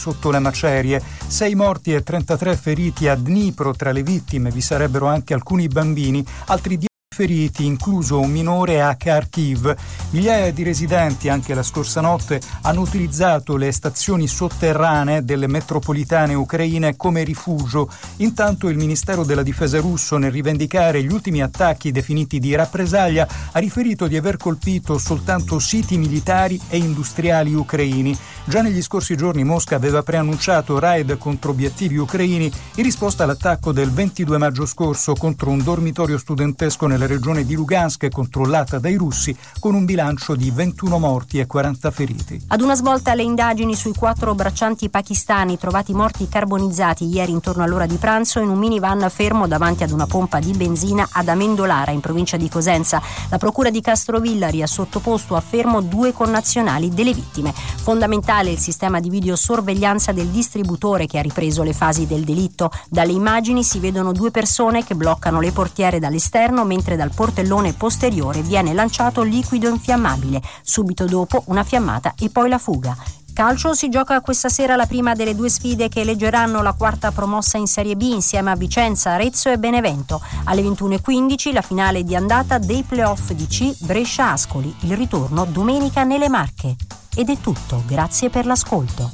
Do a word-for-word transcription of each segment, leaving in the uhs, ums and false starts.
sotto le macerie. Sei morti e trentatré feriti a Dnipro. Tra le vittime vi sarebbero anche alcuni bambini, altri dieci feriti, incluso un minore a Kharkiv. Migliaia di residenti anche la scorsa notte hanno utilizzato le stazioni sotterranee delle metropolitane ucraine come rifugio. Intanto il Ministero della Difesa russo, nel rivendicare gli ultimi attacchi definiti di rappresaglia, ha riferito di aver colpito soltanto siti militari e industriali ucraini. Già negli scorsi giorni Mosca aveva preannunciato raid contro obiettivi ucraini in risposta all'attacco del ventidue maggio scorso contro un dormitorio studentesco nella regione di Lugansk, controllata dai russi, con un bilancio di ventuno morti e quaranta feriti. Ad una svolta le indagini sui quattro braccianti pakistani trovati morti carbonizzati ieri intorno all'ora di pranzo in un minivan fermo davanti ad una pompa di benzina ad Amendolara, in provincia di Cosenza. La procura di Castrovillari ha sottoposto a fermo due connazionali delle vittime. Fondamentale il sistema di videosorveglianza del distributore che ha ripreso le fasi del delitto. Dalle immagini si vedono due persone che bloccano le portiere dall'esterno mentre dal portellone posteriore viene lanciato liquido infiammabile. Subito dopo una fiammata e poi la fuga. Calcio, si gioca questa sera la prima delle due sfide che eleggeranno la quarta promossa in Serie B insieme a Vicenza, Arezzo e Benevento. Alle ventuno e quindici la finale di andata dei playoff di C Brescia-Ascoli. Il ritorno domenica nelle Marche. Ed è tutto, grazie per l'ascolto.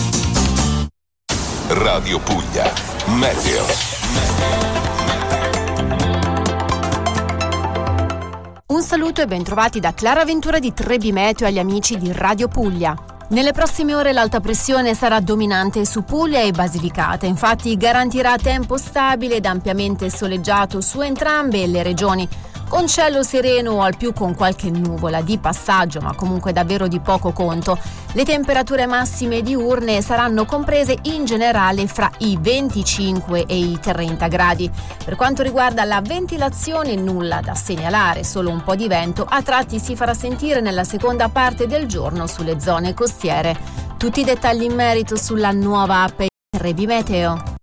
Radio Puglia, Meteo. Un saluto e bentrovati da Clara Ventura di Trebi Meteo agli amici di Radio Puglia. Nelle prossime ore l'alta pressione sarà dominante su Puglia e Basilicata, infatti garantirà tempo stabile ed ampiamente soleggiato su entrambe le regioni, con cielo sereno o al più con qualche nuvola di passaggio, ma comunque davvero di poco conto. Le temperature massime diurne saranno comprese in generale fra i venticinque e i trenta gradi. Per quanto riguarda la ventilazione, nulla da segnalare, solo un po' di vento a tratti si farà sentire nella seconda parte del giorno sulle zone costiere. Tutti i dettagli in merito sulla nuova app Trebi Meteo.